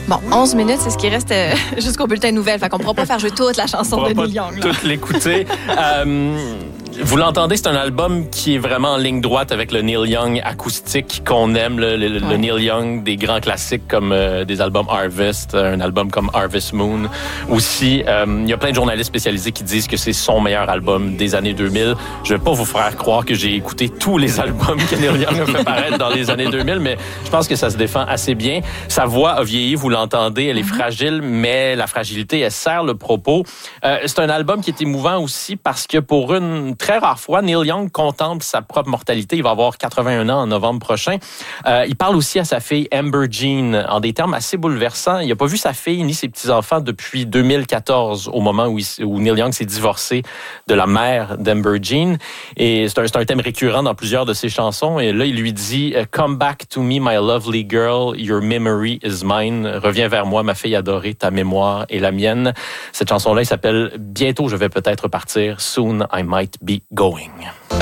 Bon, 11 minutes, c'est ce qui reste jusqu'au bulletin de nouvelles. Fait qu'on ne pourra pas faire jouer toute la chanson de Neil Young. Toute l'écouter. Vous l'entendez, c'est un album qui est vraiment en ligne droite avec le Neil Young acoustique qu'on aime, le Neil Young des grands classiques comme des albums Harvest, un album comme Harvest Moon aussi. Il y a plein de journalistes spécialisés qui disent que c'est son meilleur album des années 2000. Je vais pas vous faire croire que j'ai écouté tous les albums que Neil Young a fait paraître dans les années 2000, mais je pense que ça se défend assez bien. Sa voix a vieilli, vous l'entendez, elle est fragile, mais la fragilité, elle sert le propos. C'est un album qui est émouvant aussi parce que pour une très rare fois, Neil Young contemple sa propre mortalité. Il va avoir 81 ans en novembre prochain. Il parle aussi à sa fille Amber Jean en des termes assez bouleversants. Il n'a pas vu sa fille ni ses petits-enfants depuis 2014, au moment où Neil Young s'est divorcé de la mère d'Amber Jean. Et c'est un thème récurrent dans plusieurs de ses chansons. Et là, il lui dit « Come back to me, my lovely girl. Your memory is mine. Reviens vers moi, ma fille adorée. Ta mémoire est la mienne. » Cette chanson-là, elle s'appelle « Bientôt, je vais peut-être partir. Soon, I might be going. »